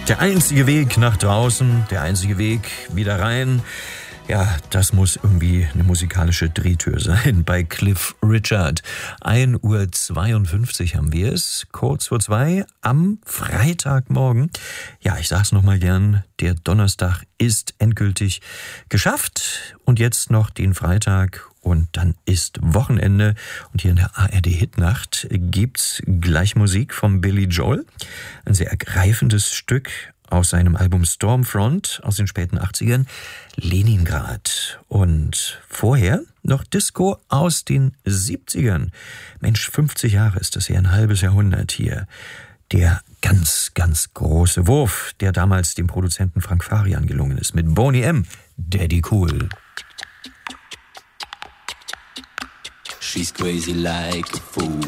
Der einzige Weg nach draußen, der einzige Weg wieder rein. Ja, das muss irgendwie eine musikalische Drehtür sein bei Cliff Richard. 1:52 Uhr haben wir es, kurz vor 2 am Freitagmorgen. Ja, ich sag's nochmal gern, der Donnerstag ist endgültig geschafft. Und jetzt noch den Freitag und dann ist Wochenende. Und hier in der ARD-Hitnacht gibt's gleich Musik von Billy Joel. Ein sehr ergreifendes Stück aus seinem Album Stormfront aus den späten 80ern, Leningrad. Und vorher noch Disco aus den 70ern. Mensch, 50 Jahre ist das ja, ein halbes Jahrhundert hier. Der ganz, ganz große Wurf, der damals dem Produzenten Frank Farian gelungen ist, mit Boney M., Daddy Cool. She's crazy like a fool.